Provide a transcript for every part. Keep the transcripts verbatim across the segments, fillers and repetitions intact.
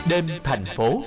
Đêm thành phố.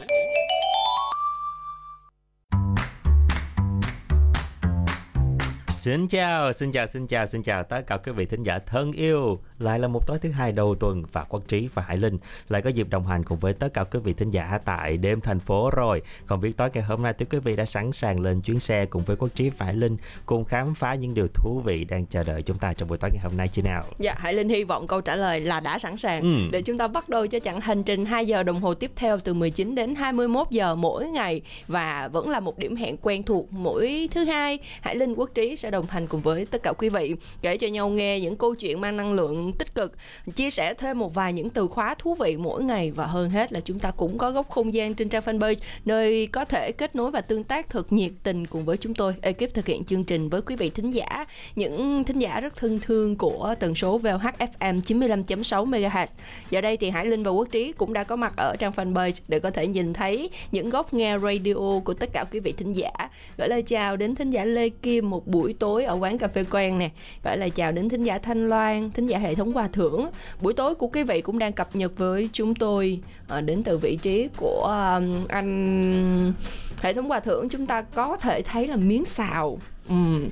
Xin chào, xin chào, xin chào, xin chào tất cả quý vị thính giả thân yêu. Lại là một tối thứ hai đầu tuần và Quốc Trí và Hải Linh lại có dịp đồng hành cùng với tất cả quý vị thính giả tại Đêm Thành Phố rồi. Không biết tối ngày hôm nay quý vị đã sẵn sàng lên chuyến xe cùng với Quốc Trí và Hải Linh cùng khám phá những điều thú vị đang chờ đợi chúng ta trong buổi tối ngày hôm nay chứ nào? Dạ, Hải Linh hy vọng câu trả lời là đã sẵn sàng ừ. để chúng ta bắt đầu cho chặng hành trình hai giờ đồng hồ tiếp theo từ mười chín đến hai mươi mốt giờ mỗi ngày, và vẫn là một điểm hẹn quen thuộc mỗi thứ hai. Hải Linh, Quốc Trí sẽ đồng hành cùng với tất cả quý vị, kể cho nhau nghe những câu chuyện mang năng lượng tích cực, chia sẻ thêm một vài những từ khóa thú vị mỗi ngày, và hơn hết là chúng ta cũng có góc không gian trên trang fanpage nơi có thể kết nối và tương tác thật nhiệt tình cùng với chúng tôi, ekip thực hiện chương trình với quý vị thính giả, những thính giả rất thân thương của tần số vê o hát ép em chín mươi lăm chấm sáu MHz. Giờ đây thì Hải Linh và Quốc Trí cũng đã có mặt ở trang fanpage để có thể nhìn thấy những góc nghe radio của tất cả quý vị thính giả. Gửi lời chào đến thính giả Lê Kim một buổi tối ở quán cà phê quen nè. Gọi là chào đến thính giả Thanh Loan, thính giả hệ thống Hòa Thưởng. Buổi tối của quý vị cũng đang cập nhật với chúng tôi à, đến từ vị trí của um, anh hệ thống Hòa Thưởng. Chúng ta có thể thấy là miếng xào. Uhm.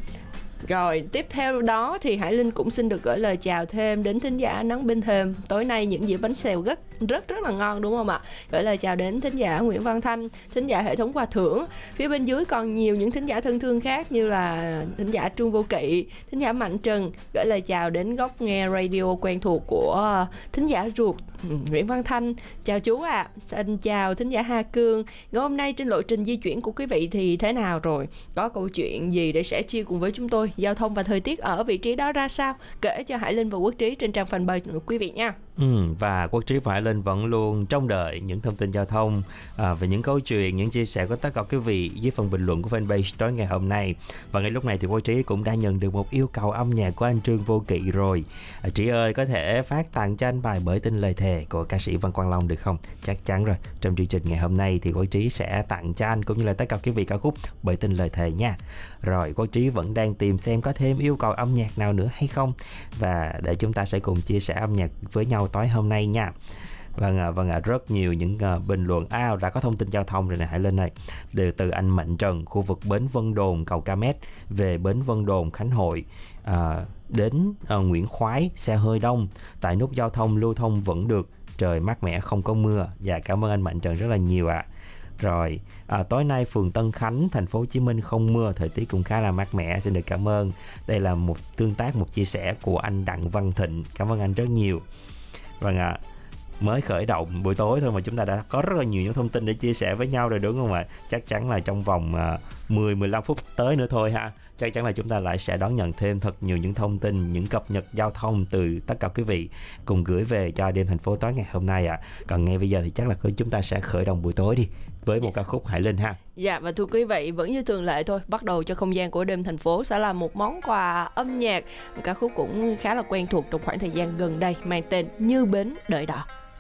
Rồi tiếp theo đó thì Hải Linh cũng xin được gửi lời chào thêm đến thính giả Nắng Bên Thêm. Tối nay những dĩa bánh xèo rất rất rất là ngon đúng không ạ? Gửi lời chào đến thính giả Nguyễn Văn Thanh, thính giả hệ thống Hòa Thưởng. Phía bên dưới còn nhiều những thính giả thân thương khác như là thính giả Trương Vô Kỵ, thính giả Mạnh Trần. Gửi lời chào đến góc nghe radio quen thuộc của thính giả ruột Nguyễn Văn Thanh. Chào chú ạ. À. Xin chào thính giả Hà Cương. Ngày hôm nay trên lộ trình di chuyển của quý vị thì thế nào rồi? Có câu chuyện gì để sẻ chia cùng với chúng tôi? Giao thông và thời tiết ở vị trí đó ra sao? Kể cho Hải Linh và Quốc Trí trên trang fanpage của quý vị nha. Ừ, và Quốc Trí và Hải Linh vẫn luôn trông đợi những thông tin giao thông à, về những câu chuyện, những chia sẻ của tất cả quý vị dưới phần bình luận của fanpage tối ngày hôm nay. Và ngay lúc này thì Quốc Trí cũng đã nhận được một yêu cầu âm nhạc của anh Trương Vô Kỵ rồi. À, Trí ơi, có thể phát tặng cho anh bài Bởi Tin Lời Thề của ca sĩ Văn Quang Long được không? Chắc chắn rồi. Trong chương trình ngày hôm nay thì Quốc Trí sẽ tặng cho anh cũng như là tất cả quý vị ca khúc Bởi Tin Lời Thề nha. Rồi, Quốc Trí vẫn đang tìm xem có thêm yêu cầu âm nhạc nào nữa hay không, và để chúng ta sẽ cùng chia sẻ âm nhạc với nhau tối hôm nay nha. Vâng ạ, vâng ạ, rất nhiều những uh, bình luận. À, đã có thông tin giao thông rồi nè Hải Linh ơi. Từ từ anh Mạnh Trần, khu vực bến Vân Đồn, cầu Ca-mét về bến Vân Đồn, Khánh Hội, uh, đến uh, Nguyễn Khoái, xe hơi đông. Tại nút giao thông lưu thông vẫn được, trời mát mẻ không có mưa. Dạ, cảm ơn anh Mạnh Trần rất là nhiều ạ. À. Rồi, à, tối nay phường Tân Khánh, thành phố Hồ Chí Minh không mưa, thời tiết cũng khá là mát mẻ. Xin được cảm ơn. Đây là một tương tác, một chia sẻ của anh Đặng Văn Thịnh. Cảm ơn anh rất nhiều. Vâng ạ. À, mới khởi động buổi tối thôi mà chúng ta đã có rất là nhiều những thông tin để chia sẻ với nhau rồi đúng không ạ? Chắc chắn là trong vòng uh, mười đến mười lăm phút tới nữa thôi ha. Chắc chắn là chúng ta lại sẽ đón nhận thêm thật nhiều những thông tin, những cập nhật giao thông từ tất cả quý vị cùng gửi về cho Đêm Thành Phố tối ngày hôm nay ạ. À. Còn ngay bây giờ thì chắc là chúng ta sẽ khởi động buổi tối đi với một ca khúc Hải Linh ha. Dạ, và thưa quý vị, vẫn như thường lệ thôi, bắt đầu cho không gian của Đêm Thành Phố sẽ là một món quà âm nhạc, một ca khúc cũng khá là quen thuộc trong khoảng thời gian gần đây, mang tên Như Bến Đợi Đò.